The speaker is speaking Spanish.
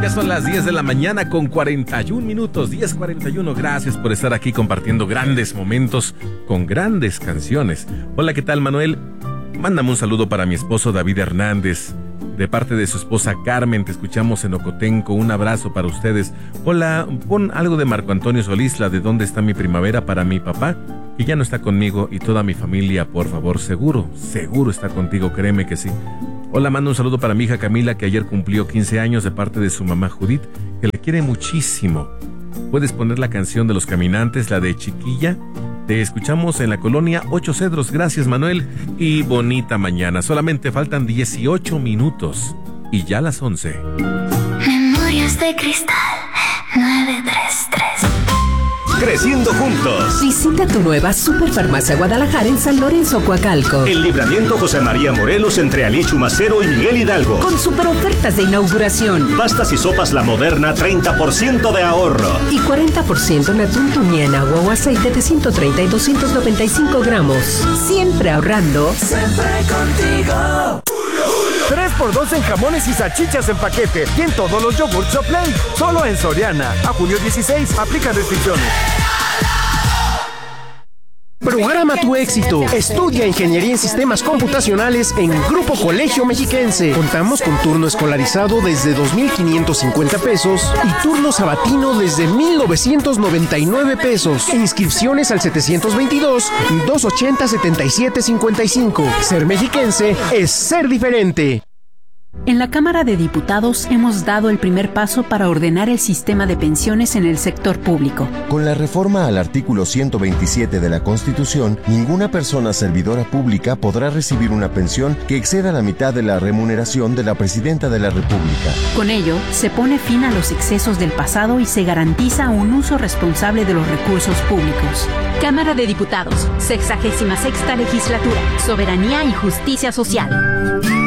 Ya son las 10 de la mañana con 41 minutos, 10:41. Gracias por estar aquí compartiendo grandes momentos con grandes canciones. Hola, ¿qué tal, Manuel? Mándame un saludo para mi esposo David Hernández. De parte de su esposa Carmen, te escuchamos en Ocotenco. Un abrazo para ustedes. Hola, pon algo de Marco Antonio Solís, la de ¿Dónde está mi primavera? Para mi papá, que ya no está conmigo, y toda mi familia, por favor. Seguro está contigo, créeme que sí. Hola, mando un saludo para mi hija Camila, que ayer cumplió 15 años, de parte de su mamá Judith, que le quiere muchísimo. Puedes poner la canción de Los Caminantes, la de Chiquilla. Te escuchamos en la colonia 8 Cedros. Gracias, Manuel, y bonita mañana. Solamente faltan 18 minutos y ya las 11. Memorias de Cristal 933. Creciendo juntos. Visita tu nueva Superfarmacia Guadalajara en San Lorenzo, Coacalco. El Libramiento José María Morelos entre Ali Chumacero y Miguel Hidalgo. Con super ofertas de inauguración. Pastas y sopas La Moderna, 30% de ahorro. Y 40% en atún, tuña en agua o aceite de 130 y 295 gramos. Siempre ahorrando. Siempre contigo. 3x2 en jamones y salchichas en paquete y en todos los yogurts Soplay. Solo en Soriana. A junio 16. Aplica restricciones. Programa tu éxito. Estudia Ingeniería en Sistemas Computacionales en Grupo Colegio Mexiquense. Contamos con turno escolarizado desde 2,550 pesos y turno sabatino desde 1,999 pesos. Inscripciones al 722-280-7755. Ser mexiquense es ser diferente. En la Cámara de Diputados hemos dado el primer paso para ordenar el sistema de pensiones en el sector público. Con la reforma al artículo 127 de la Constitución, ninguna persona servidora pública podrá recibir una pensión que exceda la mitad de la remuneración de la Presidenta de la República. Con ello, se pone fin a los excesos del pasado y se garantiza un uso responsable de los recursos públicos. Cámara de Diputados, 66ª Legislatura, Soberanía y Justicia Social.